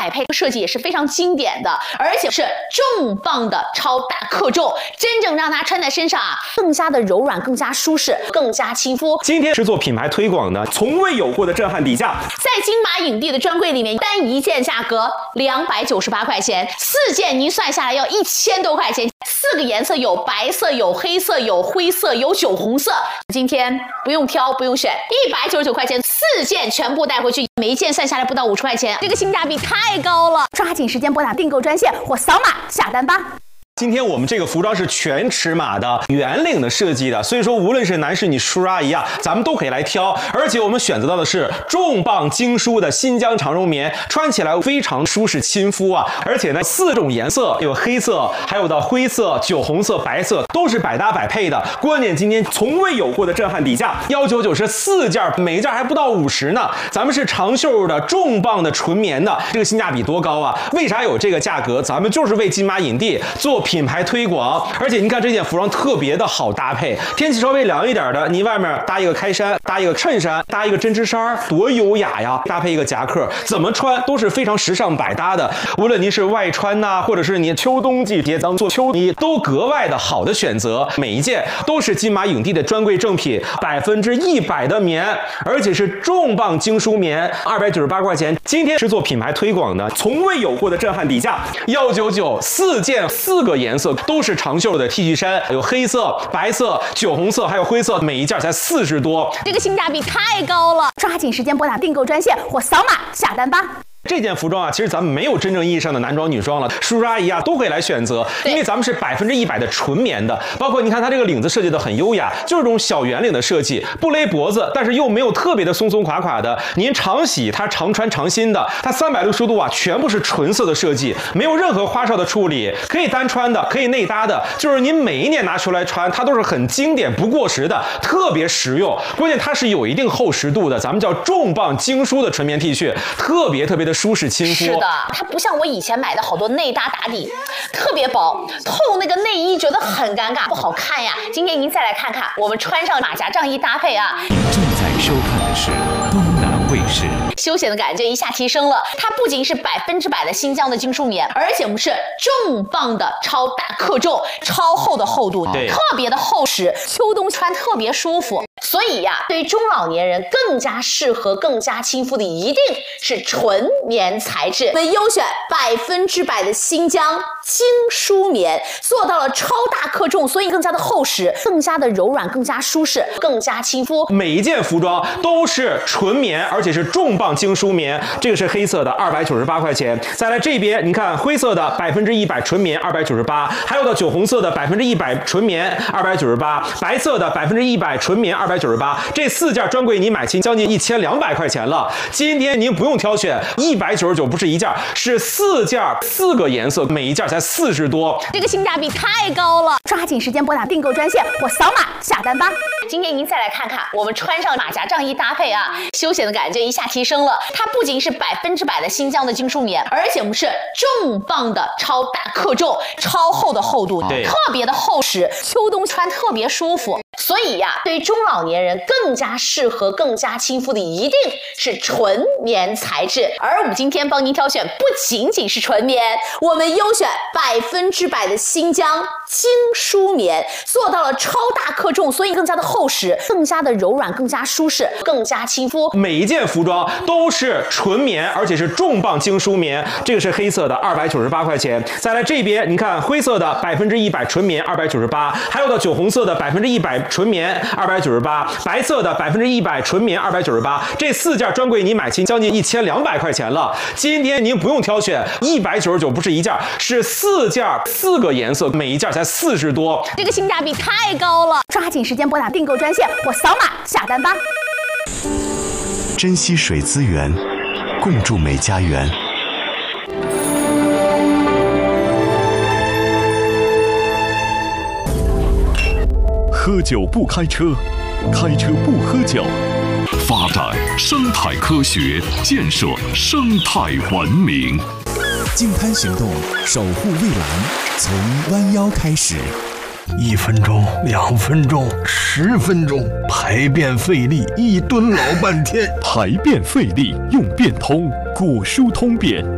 百配，设计也是非常经典的，而且是重磅的超大克重，真正让它穿在身上啊，更加的柔软，更加舒适，更加亲肤。 今天是做品牌推广的，从未有过的震撼底价， 在金马影帝的专柜里面，单一件价格298块钱，4件您算下来要1000多块钱，4个颜色有白色、有黑色、有灰色、有酒红色。今天不用挑，不用选，199块钱4件全部带回去，每一件算下来不到50块钱，这个性价比太高了！抓紧时间拨打订购专线或扫码下单吧。 今天我们这个服装是全尺码的圆领的设计的，所以说无论是男士女叔叔阿姨啊，咱们都可以来挑。而且我们选择到的是重磅精梳的新疆长绒棉，穿起来非常舒适亲肤啊。而且呢，4种颜色，有黑色，还有的灰色、酒红色、白色，都是百搭百配的。关键今天从未有过的震撼底价，199是4件，每件还不到50呢。咱们是长袖的重磅的纯棉的，这个性价比多高啊！为啥有这个价格？咱们就是为金马影帝做品牌推广，而且您看这件服装特别的好搭配，天气稍微凉一点的，你外面搭一个开衫，搭一个衬衫，搭一个针织衫，多优雅呀！搭配一个夹克，怎么穿都是非常时尚百搭的。无论您是外穿呐，或者是你秋冬季节当做秋衣，都格外的好的选择。每一件都是金马影帝的专柜正品，100%的棉，而且是重磅精梳棉，298块钱。今天是做品牌推广的，从未有过的震撼底价，199，4件4个颜色。都是长袖的 T 恤衫，有黑色、白色、酒红色，还有灰色，每一件才40多， 这个性价比太高了！抓紧时间拨打订购专线或扫码下单吧。 这件服装啊，其实咱们没有真正意义上的男装女装了，叔叔阿姨啊都可以来选择，因为咱们是100%的纯棉的。包括你看它这个领子设计的很优雅，就是这种小圆领的设计，不勒脖子，但是又没有特别的松松垮垮的。您常洗它常穿常新的，它360度啊全部是纯色的设计，没有任何花哨的处理，可以单穿的，可以内搭的，就是您每一年拿出来穿，它都是很经典不过时的，特别实用。关键它是有一定厚实度的，咱们叫重磅精梳的纯棉 T 恤，特别的舒适亲肤。 是的，它不像我以前买的好多内搭打底，特别薄，透那个内衣觉得很尴尬，不好看呀。今天您再来看看，我们穿上马甲这样一搭配啊。 正在收看的是东南卫视。 休闲的感觉一下提升了，它不仅是100%的新疆的精梳棉，而且我们是重磅的超大克重、超厚的厚度，特别的厚实，秋冬穿特别舒服。所以呀，对于中老年人更加适合、更加亲肤的，一定是纯棉材质。我们优选100%的新疆精梳棉，做到了超大克重，所以更加的厚实，更加的柔软，更加舒适，更加亲肤。 每一件服装都是纯棉，而且是重磅精梳棉。这个是黑色的，298块钱。再来这边，你看灰色的100%纯棉298，还有的酒红色的100%纯棉298，白色的100%纯棉298，这4件专柜你买齐将近1200块钱了。今天您不用挑选，199不是1件，是4件4个颜色，每一件才40多， 这个性价比太高了！抓紧时间拨打订购专线或扫码下单吧。今天您再来看看，我们穿上马甲这样一搭配啊，休闲的感觉一下提升了。它不仅是100%的新疆的精梳棉，而且我们是重磅的超大克重、超厚的厚度，特别的厚实，秋冬穿特别舒服。所以呀，对于中老年人更加适合、更加亲肤的，一定是纯棉材质。而我们今天帮您挑选，不仅仅是纯棉，我们优选100%的新疆精梳棉，做到了超大克重，所以更加的厚实，更加的柔软，更加舒适，更加亲肤。 每一件服装都是纯棉，而且是重磅精梳棉。这个是黑色的，298块钱。再来这边，你看灰色的100%纯棉298，还有的酒红色的100%纯棉298，白色的100%纯棉298，这4件专柜你买齐将近1200块钱了。今天您不用挑选，199不是1件，是4件4个颜色，每一件才40多， 这个性价比太高了！抓紧时间拨打订购专线或扫码下单吧。 珍惜水资源，共筑美家园。 喝酒不开车，开车不喝酒。发展生态科学，建设生态文明。 净滩行动，守护蔚蓝，从弯腰开始。 1分钟、2分钟、10分钟，排便费力1吨老半天。 排便费力用便通，果蔬通便。